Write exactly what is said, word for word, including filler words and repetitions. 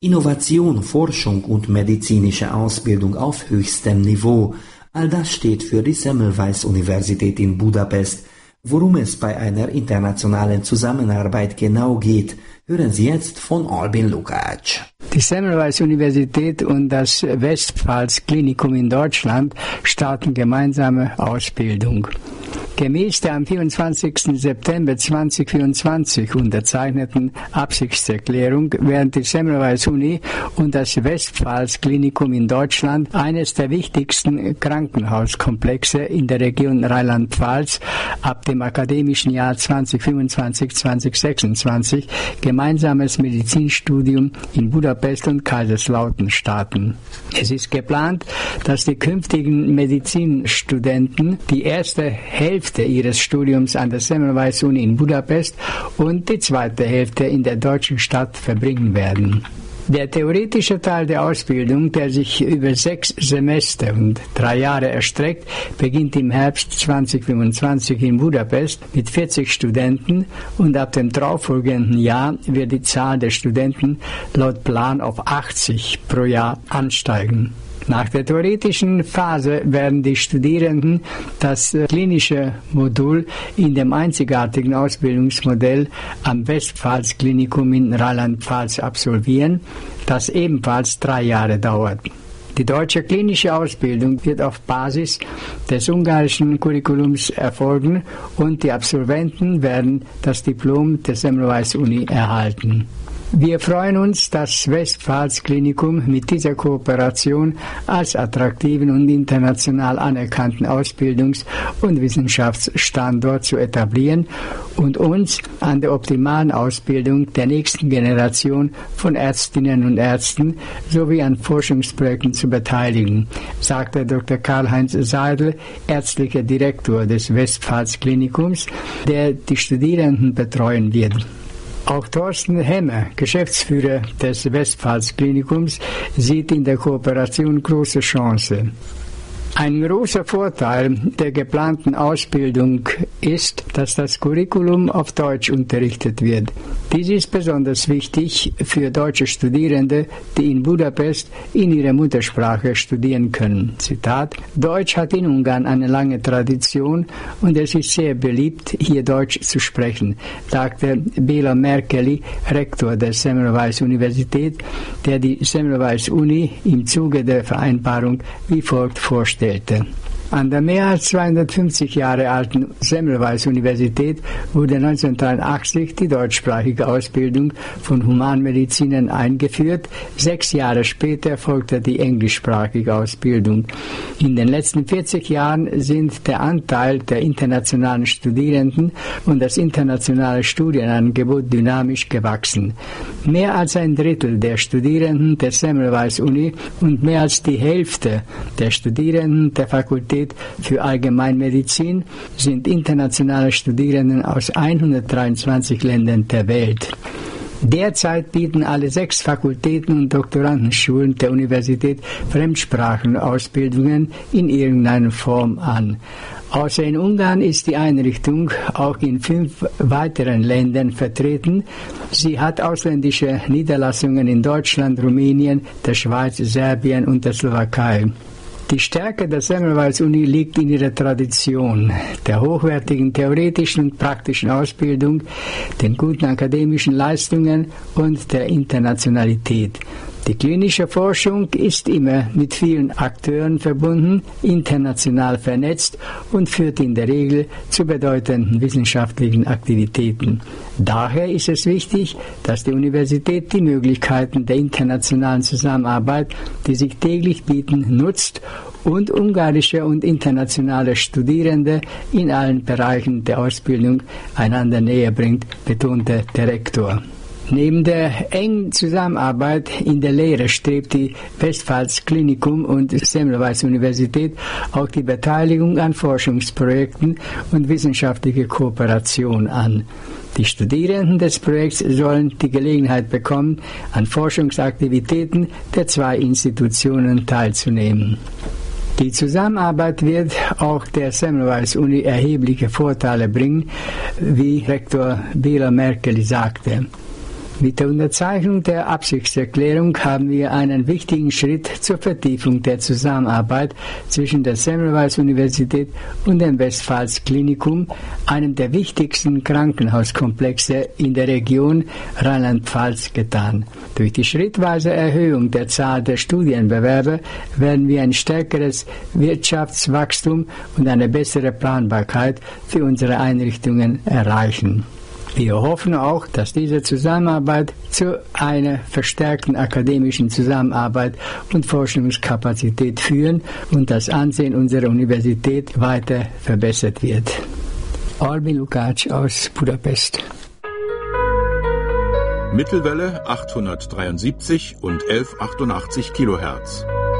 Innovation, Forschung und medizinische Ausbildung auf höchstem Niveau, all das steht für die Semmelweis-Universität in Budapest. Worum es bei einer internationalen Zusammenarbeit genau geht, hören Sie jetzt von Albin Lukács. Die Semmelweis-Universität und das Westpfalz-Klinikum in Deutschland starten gemeinsame Ausbildung. Gemäß der am vierundzwanzigsten September zweitausendvierundzwanzig unterzeichneten Absichtserklärung werden die Semmelweis-Uni und das Westpfalz-Klinikum in Deutschland eines der wichtigsten Krankenhauskomplexe in der Region Rheinland-Pfalz ab dem akademischen Jahr zweitausendfünfundzwanzig zweitausendsechsundzwanzig gemeinsames Medizinstudium in Budapest und Kaiserslautern starten. Es ist geplant, dass die künftigen Medizinstudenten die erste Hälfte ihres Studiums an der Semmelweis-Uni in Budapest und die zweite Hälfte in der deutschen Stadt verbringen werden. Der theoretische Teil der Ausbildung, der sich über sechs Semester und drei Jahre erstreckt, beginnt im Herbst zweitausendfünfundzwanzig in Budapest mit vierzig Studenten und ab dem darauffolgenden Jahr wird die Zahl der Studenten laut Plan auf achtzig pro Jahr ansteigen. Nach der theoretischen Phase werden die Studierenden das klinische Modul in dem einzigartigen Ausbildungsmodell am Westpfalz-Klinikum in Rheinland-Pfalz absolvieren, das ebenfalls drei Jahre dauert. Die deutsche klinische Ausbildung wird auf Basis des ungarischen Curriculums erfolgen und die Absolventen werden das Diplom der Semmelweis-Uni erhalten. Wir freuen uns, das Westpfalz-Klinikum mit dieser Kooperation als attraktiven und international anerkannten Ausbildungs- und Wissenschaftsstandort zu etablieren und uns an der optimalen Ausbildung der nächsten Generation von Ärztinnen und Ärzten sowie an Forschungsprojekten zu beteiligen, sagte Doktor Karl-Heinz Seidel, ärztlicher Direktor des Westpfalz-Klinikums, der die Studierenden betreuen wird. Auch Thorsten Hemmer, Geschäftsführer des Westpfalz-Klinikums, sieht in der Kooperation große Chance. Ein großer Vorteil der geplanten Ausbildung ist, dass das Curriculum auf Deutsch unterrichtet wird. Dies ist besonders wichtig für deutsche Studierende, die in Budapest in ihrer Muttersprache studieren können. Zitat: Deutsch hat in Ungarn eine lange Tradition und es ist sehr beliebt, hier Deutsch zu sprechen, sagte Béla Merkeli, Rektor der Semmelweis-Universität, der die Semmelweis-Uni im Zuge der Vereinbarung wie folgt vorstellte. An der mehr als zweihundertfünfzig Jahre alten Semmelweis-Universität wurde neunzehnhundertdreiundachtzig die deutschsprachige Ausbildung von Humanmedizinern eingeführt. Sechs Jahre später folgte die englischsprachige Ausbildung. In den letzten vierzig Jahren sind der Anteil der internationalen Studierenden und das internationale Studienangebot dynamisch gewachsen. Mehr als ein Drittel der Studierenden der Semmelweis-Uni und mehr als die Hälfte der Studierenden der Fakultät für Allgemeinmedizin sind internationale Studierenden aus hundertdreiundzwanzig Ländern der Welt. Derzeit bieten alle sechs Fakultäten und Doktorandenschulen der Universität Fremdsprachenausbildungen in irgendeiner Form an. Außer in Ungarn ist die Einrichtung auch in fünf weiteren Ländern vertreten. Sie hat ausländische Niederlassungen in Deutschland, Rumänien, der Schweiz, Serbien und der Slowakei. Die Stärke der Semmelweis-Uni liegt in ihrer Tradition, der hochwertigen theoretischen und praktischen Ausbildung, den guten akademischen Leistungen und der Internationalität. Die klinische Forschung ist immer mit vielen Akteuren verbunden, international vernetzt und führt in der Regel zu bedeutenden wissenschaftlichen Aktivitäten. Daher ist es wichtig, dass die Universität die Möglichkeiten der internationalen Zusammenarbeit, die sich täglich bieten, nutzt und ungarische und internationale Studierende in allen Bereichen der Ausbildung einander näher bringt, betonte der Rektor. Neben der engen Zusammenarbeit in der Lehre strebt die Westpfalz-Klinikum und Semmelweis-Universität auch die Beteiligung an Forschungsprojekten und wissenschaftliche Kooperation an. Die Studierenden des Projekts sollen die Gelegenheit bekommen, an Forschungsaktivitäten der zwei Institutionen teilzunehmen. Die Zusammenarbeit wird auch der Semmelweis-Uni erhebliche Vorteile bringen, wie Rektor Béla Merkeli sagte. Mit der Unterzeichnung der Absichtserklärung haben wir einen wichtigen Schritt zur Vertiefung der Zusammenarbeit zwischen der Semmelweis-Universität und dem Westpfalz-Klinikum, einem der wichtigsten Krankenhauskomplexe in der Region Rheinland-Pfalz, getan. Durch die schrittweise Erhöhung der Zahl der Studienbewerber werden wir ein stärkeres Wirtschaftswachstum und eine bessere Planbarkeit für unsere Einrichtungen erreichen. Wir hoffen auch, dass diese Zusammenarbeit zu einer verstärkten akademischen Zusammenarbeit und Forschungskapazität führen und das Ansehen unserer Universität weiter verbessert wird. Albin Lukács aus Budapest. Mittelwelle achthundertdreiundsiebzig und elf Komma achtundachtzig Kilohertz.